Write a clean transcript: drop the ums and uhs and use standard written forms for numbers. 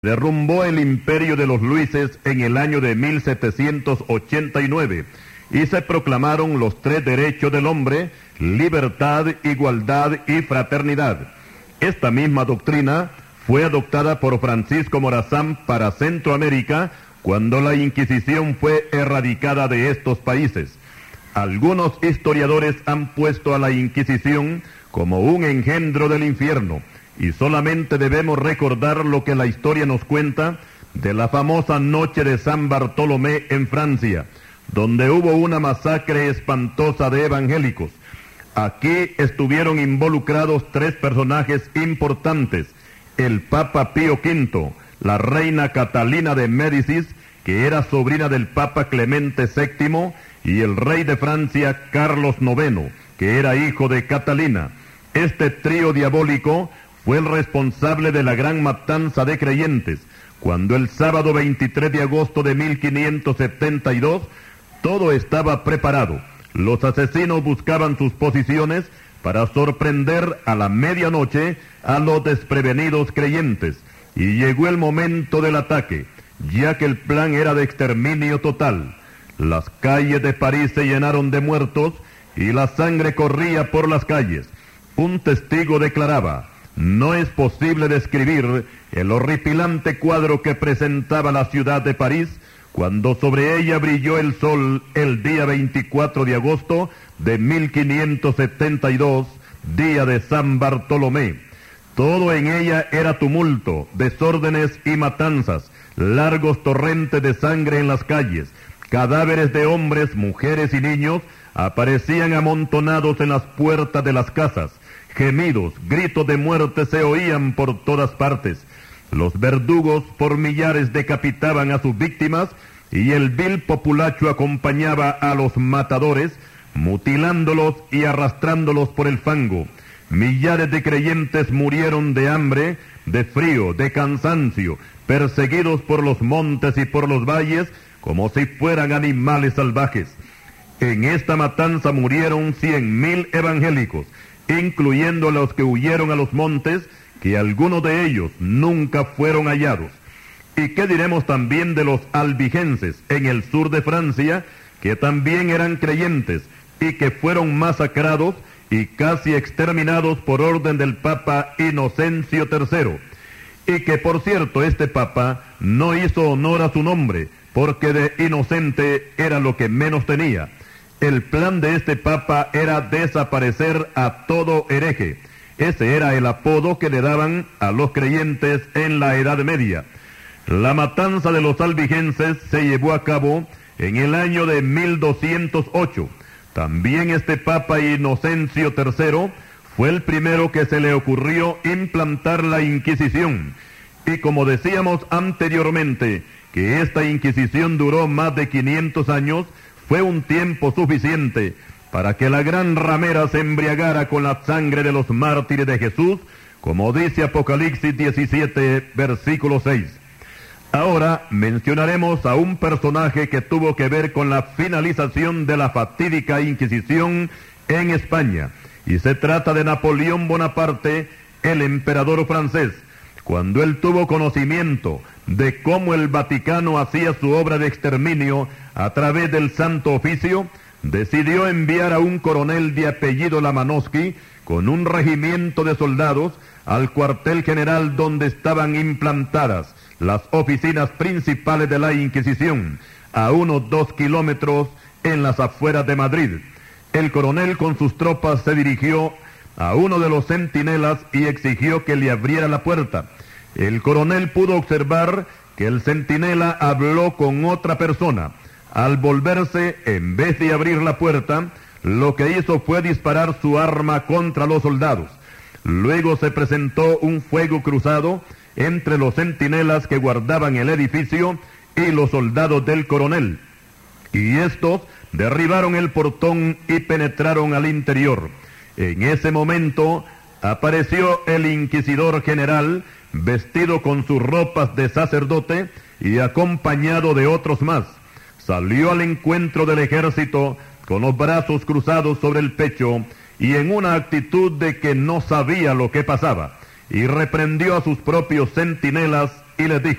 derrumbó el imperio de los Luises en el año de 1789 y se proclamaron los tres derechos del hombre: libertad, igualdad y fraternidad. Esta misma doctrina fue adoptada por Francisco Morazán para Centroamérica cuando la Inquisición fue erradicada de estos países. Algunos historiadores han puesto a la Inquisición como un engendro del infierno, y solamente debemos recordar lo que la historia nos cuenta de la famosa noche de San Bartolomé en Francia, donde hubo una masacre espantosa de evangélicos. Aquí estuvieron involucrados tres personajes importantes: el Papa Pío V, la reina Catalina de Médicis, que era sobrina del Papa Clemente VII, y el rey de Francia Carlos IX, que era hijo de Catalina. Este trío diabólico fue el responsable de la gran matanza de creyentes, cuando el sábado 23 de agosto de 1572 todo estaba preparado. Los asesinos buscaban sus posiciones para sorprender a la medianoche a los desprevenidos creyentes, y llegó el momento del ataque, ya que el plan era de exterminio total. Las calles de París se llenaron de muertos y la sangre corría por las calles. Un testigo declaraba: no es posible describir el horripilante cuadro que presentaba la ciudad de París cuando sobre ella brilló el sol el día 24 de agosto de 1572, día de San Bartolomé. Todo en ella era tumulto, desórdenes y matanzas, largos torrentes de sangre en las calles, cadáveres de hombres, mujeres y niños aparecían amontonados en las puertas de las casas. Gemidos, gritos de muerte se oían por todas partes. Los verdugos por millares decapitaban a sus víctimas, y el vil populacho acompañaba a los matadores, mutilándolos y arrastrándolos por el fango. Millares de creyentes murieron de hambre, de frío, de cansancio, perseguidos por los montes y por los valles como si fueran animales salvajes. En esta matanza murieron 100,000 evangélicos, incluyendo los que huyeron a los montes, que algunos de ellos nunca fueron hallados. ¿Y qué diremos también de los albigenses en el sur de Francia, que también eran creyentes y que fueron masacrados y casi exterminados por orden del Papa Inocencio III? Y que, por cierto, este Papa no hizo honor a su nombre, porque de inocente era lo que menos tenía. El plan de este Papa era desaparecer a todo hereje. Ese era el apodo que le daban a los creyentes en la Edad Media. La matanza de los albigenses se llevó a cabo en el año de 1208. También este Papa Inocencio III fue el primero que se le ocurrió implantar la Inquisición. Y como decíamos anteriormente, que esta Inquisición duró más de 500 años, fue un tiempo suficiente para que la gran ramera se embriagara con la sangre de los mártires de Jesús, como dice Apocalipsis 17, versículo 6. Ahora mencionaremos a un personaje que tuvo que ver con la finalización de la fatídica Inquisición en España, y se trata de Napoleón Bonaparte, el emperador francés. Cuando él tuvo conocimiento de cómo el Vaticano hacía su obra de exterminio a través del Santo Oficio, decidió enviar a un coronel de apellido Lamanoski con un regimiento de soldados al cuartel general donde estaban implantadas las oficinas principales de la Inquisición, a unos 2 kilómetros en las afueras de Madrid. El coronel con sus tropas se dirigió a uno de los centinelas y exigió que le abriera la puerta. El coronel pudo observar que el centinela habló con otra persona. Al volverse, en vez de abrir la puerta, lo que hizo fue disparar su arma contra los soldados. Luego se presentó un fuego cruzado entre los centinelas que guardaban el edificio y los soldados del coronel, y estos derribaron el portón y penetraron al interior. En ese momento apareció el inquisidor general, vestido con sus ropas de sacerdote y acompañado de otros más. Salió al encuentro del ejército con los brazos cruzados sobre el pecho y en una actitud de que no sabía lo que pasaba, y reprendió a sus propios centinelas y les dijo: